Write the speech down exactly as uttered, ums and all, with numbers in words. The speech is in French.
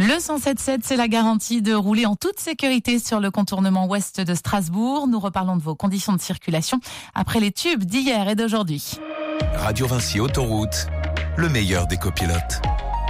Le cent sept sept, c'est la garantie de rouler en toute sécurité sur le contournement ouest de Strasbourg. Nous reparlons de vos conditions de circulation après les tubes d'hier et d'aujourd'hui. Radio Vinci Autoroute, le meilleur des copilotes.